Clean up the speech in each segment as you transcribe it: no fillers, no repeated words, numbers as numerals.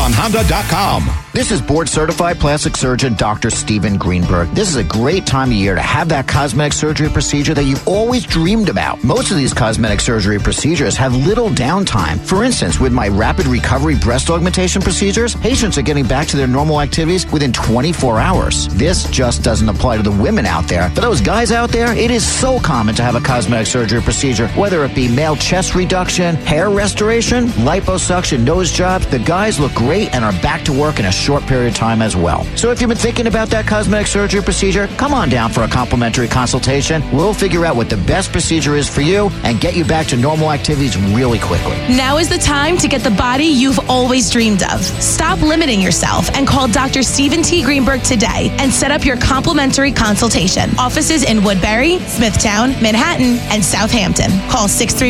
HondaLongLawnHonda.com. This is board-certified plastic surgeon Dr. Steven Greenberg. This is a great time of year to have that cosmetic surgery procedure that you've always dreamed about. Most of these cosmetic surgery procedures have little downtime. For instance, with my rapid recovery breast augmentation procedures, patients are getting back to their normal activities within 24 hours. This just doesn't apply to the women out there. For those guys out there, it is so common to have a cosmetic surgery procedure, whether it be male chest reduction, hair restoration, liposuction, nose jobs. The guys look great and are back to work in a short period of time as well. So if you've been thinking about that cosmetic surgery procedure, come on down for a complimentary consultation. We'll figure out what the best procedure is for you and get you back to normal activities really quickly. Now is the time to get the body you've always dreamed of. Stop limiting yourself and call Dr. Steven T. Greenberg today and set up your complimentary consultation. Offices in Woodbury, Smithtown, Manhattan, and Southampton. Call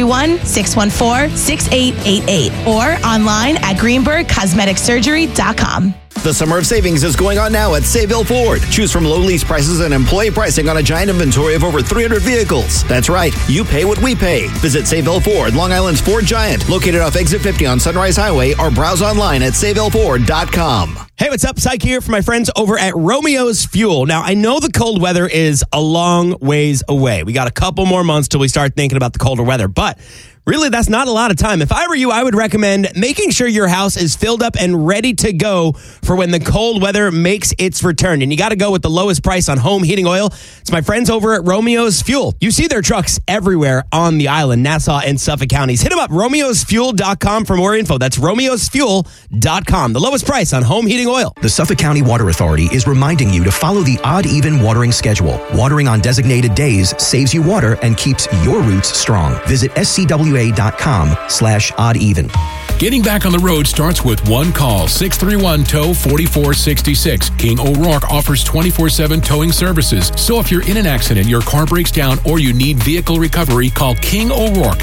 631-614-6888 or online at greenbergcosmeticsurgery.com. The summer of savings is going on now at Sayville Ford. Choose from low lease prices and employee pricing on a giant inventory of over 300 vehicles. That's right, you pay what we pay. Visit Sayville Ford, Long Island's Ford Giant, located off Exit 50 on Sunrise Highway, or browse online at SayvilleFord.com. Hey, what's up? Psych here for my friends over at Romeo's Fuel. Now, I know the cold weather is a long ways away. We got a couple more months till we start thinking about the colder weather, but really, that's not a lot of time. If I were you, I would recommend making sure your house is filled up and ready to go for when the cold weather makes its return. And you got to go with the lowest price on home heating oil. It's my friends over at Romeo's Fuel. You see their trucks everywhere on the island, Nassau and Suffolk counties. Hit them up, romeosfuel.com for more info. That's romeosfuel.com. The lowest price on home heating oil. The Suffolk County Water Authority is reminding you to follow the odd-even watering schedule. Watering on designated days saves you water and keeps your roots strong. Visit scwa.com/odd-even. Getting back on the road starts with one call, 631-TOW-4466. King O'Rourke offers 24/7 towing services. So if you're in an accident, your car breaks down, or you need vehicle recovery, call King O'Rourke,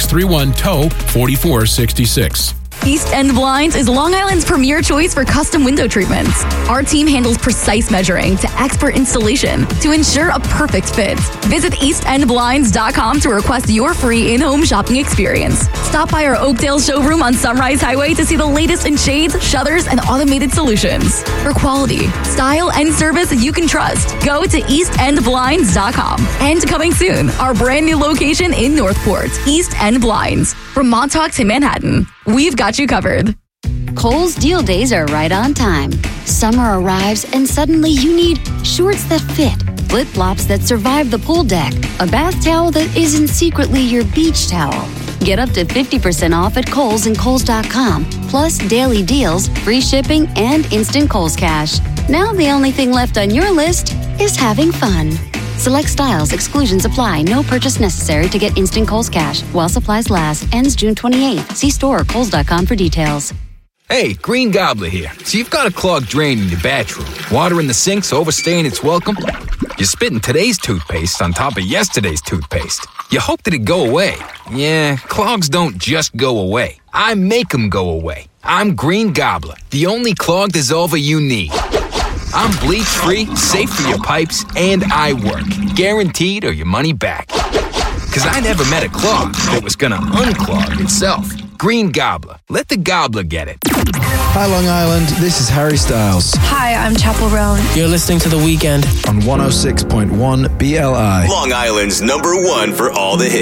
631-TOW-4466. East End Blinds is Long Island's premier choice for custom window treatments. Our team handles precise measuring to expert installation to ensure a perfect fit. Visit eastendblinds.com to request your free in-home shopping experience. Stop by our Oakdale showroom on Sunrise Highway to see the latest in shades, shutters, and automated solutions. For quality, style, and service you can trust, go to eastendblinds.com. And coming soon, our brand new location in Northport, East End Blinds. From Montauk to Manhattan, we've got you covered. Kohl's deal days are right on time. Summer arrives and suddenly you need shorts that fit, flip-flops that survive the pool deck, a bath towel that isn't secretly your beach towel. Get up to 50% off at Kohl's and Kohls.com, plus daily deals, free shipping, and instant Kohl's Cash. Now the only thing left on your list is having fun. Select styles, exclusions apply. No purchase necessary to get instant Kohl's Cash. While supplies last. Ends June 28th. See store or Kohls.com for details. Hey, Green Gobbler here. So you've got a clogged drain in your bathroom. Water in the sink's overstaying its welcome. You're spitting today's toothpaste on top of yesterday's toothpaste. You hope that it'd go away. Yeah, clogs don't just go away. I make them go away. I'm Green Gobbler, the only clog dissolver you need. I'm bleach-free, safe for your pipes, and I work. Guaranteed or your money back. Because I never met a clog that was going to unclog itself. Green Gobbler. Let the gobbler get it. Hi, Long Island. This is Harry Styles. Hi, I'm Chapel Roan. You're listening to The Weekend on 106.1 BLI. Long Island's #1 for all the hits.